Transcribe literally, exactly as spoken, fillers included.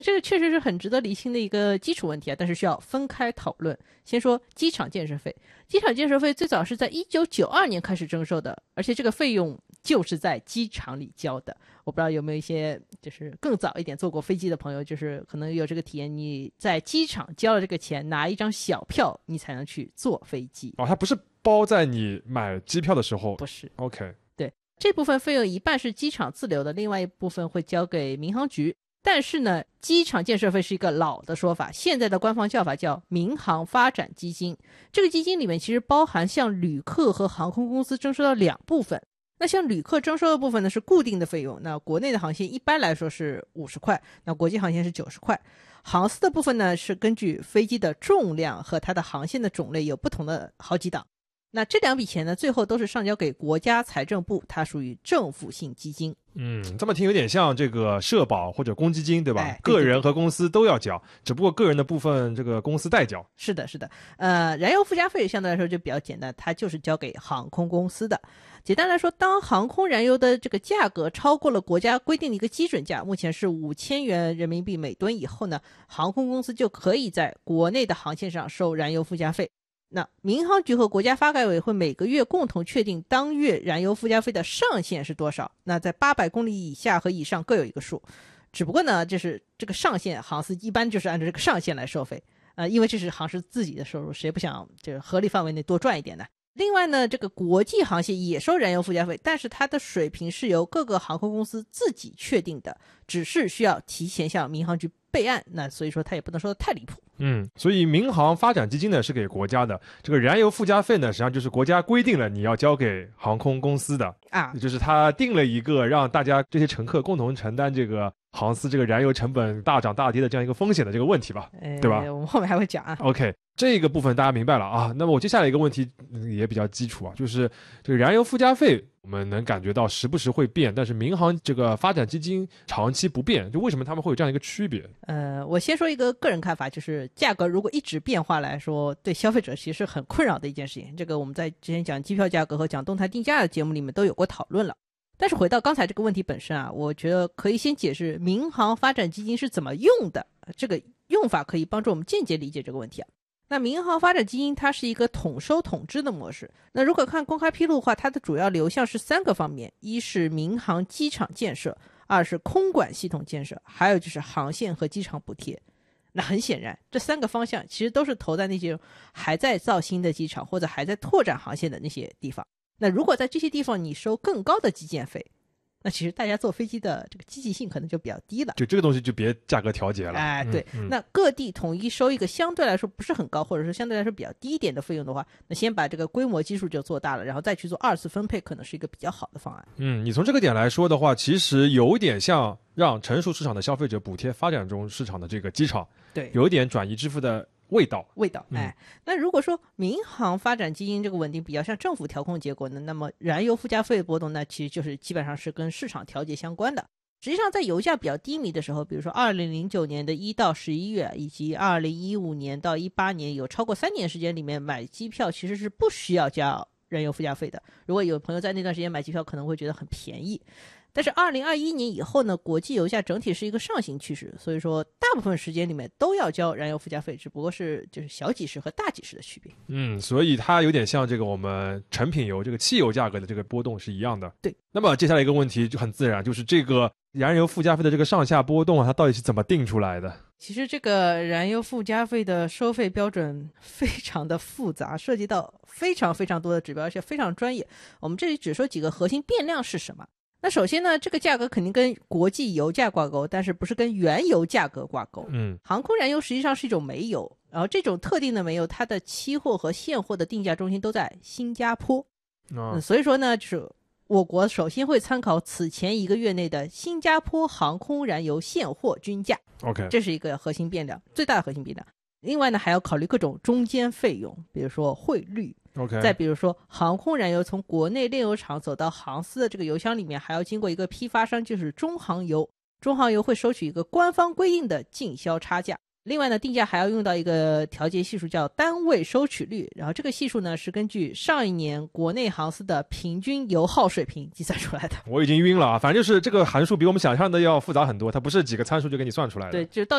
这个确实是很值得厘清的一个基础问题啊，但是需要分开讨论。先说机场建设费，机场建设费最早是在一九九二年开始征收的，而且这个费用就是在机场里交的。我不知道有没有一些就是更早一点坐过飞机的朋友，就是可能有这个体验，你在机场交了这个钱，拿一张小票，你才能去坐飞机。 哦，它不是包在你买机票的时候？ 不是。 OK， 对，这部分费用一半是机场自留的，另外一部分会交给民航局。但是呢，机场建设费是一个老的说法，现在的官方叫法叫民航发展基金。这个基金里面其实包含向旅客和航空公司征收的两部分。那像旅客征收的部分呢是固定的费用，那国内的航线一般来说是五十块，那国际航线是九十块。航司的部分呢是根据飞机的重量和它的航线的种类有不同的好几档。那这两笔钱呢，最后都是上交给国家财政部，它属于政府性基金。 嗯，这么听有点像这个社保或者公积金，对吧？ 哎、对对对， 个人和公司都要交，只不过个人的部分这个公司代交。 是的，是的。呃，燃油附加费相对来说就比较简单，它就是交给航空公司的。简单来说，当航空燃油的这个价格超过了国家规定的一个基准价，目前是五千元人民币每吨以后呢，航空公司就可以在国内的航线上收燃油附加费。那民航局和国家发改委会每个月共同确定当月燃油附加费的上限是多少，那在八百公里以下和以上各有一个数。只不过呢，就是这个上限，航司一般就是按照这个上限来收费，呃，因为这是航司自己的收入，谁不想就是合理范围内多赚一点呢？另外呢，这个国际航线也收燃油附加费，但是它的水平是由各个航空公司自己确定的，只是需要提前向民航局备案，那所以说它也不能说的太离谱。 嗯，所以民航发展基金呢是给国家的，这个燃油附加费呢实际上就是国家规定了你要交给航空公司的啊， 也就是他定了一个让大家这些乘客共同承担这个航司这个燃油成本大涨大跌的这样一个风险的这个问题吧， 哎、 对吧？ 我们后面还会讲啊。 OK， 这个部分大家明白了啊。那么我接下来一个问题、嗯、也比较基础啊，就是这个燃油附加费我们能感觉到时不时会变，但是民航这个发展基金长期不变，就为什么他们会有这样一个区别？ 呃，我先说一个个人看法，就是价格如果一直变化来说，对消费者其实是很困扰的一件事情。这个我们在之前讲机票价格和讲动态定价的节目里面都有过讨论了。但是回到刚才这个问题本身啊，我觉得可以先解释民航发展基金是怎么用的，这个用法可以帮助我们间接理解这个问题啊。那民航发展基金它是一个统收统支的模式，那如果看公开披露的话，它的主要流向是三个方面，一是民航机场建设，二是空管系统建设，还有就是航线和机场补贴。那很显然这三个方向其实都是投在那些还在造新的机场或者还在拓展航线的那些地方。那如果在这些地方你收更高的基建费，那其实大家坐飞机的这个积极性可能就比较低了， 就这个东西就别价格调节了。 哎，对、嗯嗯、那各地统一收一个相对来说不是很高或者是相对来说比较低一点的费用的话，那先把这个规模基数就做大了，然后再去做二次分配，可能是一个比较好的方案。 嗯，你从这个点来说的话，其实有点像让成熟市场的消费者补贴发展中市场的这个机场， 对， 有一点转移支付的味道味道。哎、嗯，那如果说民航发展基金这个稳定比较像政府调控结果呢，那么燃油附加费波动呢，其实就是基本上是跟市场调节相关的。实际上在油价比较低迷的时候，比如说二零零九年的一到十一月，以及二零一五年到一八年，有超过三年时间里面买机票其实是不需要交燃油附加费的。如果有朋友在那段时间买机票，可能会觉得很便宜。但是二零二一年以后呢，国际油价整体是一个上行趋势，所以说大部分时间里面都要交燃油附加费，只不过是就是小几十和大几十的区别。 嗯，所以它有点像这个我们成品油这个汽油价格的这个波动是一样的。 对。 那么接下来一个问题就很自然，就是这个燃油附加费的这个上下波动啊，它到底是怎么定出来的？ 其实这个燃油附加费的收费标准非常的复杂，涉及到非常非常多的指标，而且非常专业。我们这里只说几个核心变量是什么。那首先呢，这个价格肯定跟国际油价挂钩，但是不是跟原油价格挂钩。 嗯， 航空燃油实际上是一种煤油，然后这种特定的煤油，它的期货和现货的定价中心都在新加坡。 哦、 嗯，所以说呢，就是我国首先会参考此前一个月内的新加坡航空燃油现货均价。 OK， 这是一个核心变量，最大的核心变量。另外呢，还要考虑各种中间费用，比如说汇率。 OK， 再比如说航空燃油从国内炼油厂走到航司的这个油箱里面，还要经过一个批发商，就是中航油。中航油会收取一个官方规定的进销差价， 另外呢，定价还要用到一个调节系数叫单位收取率，然后这个系数呢是根据上一年国内航司的平均油耗水平计算出来的。 我已经晕了啊！反正就是这个函数比我们想象的要复杂很多，它不是几个参数就给你算出来的。 对，就到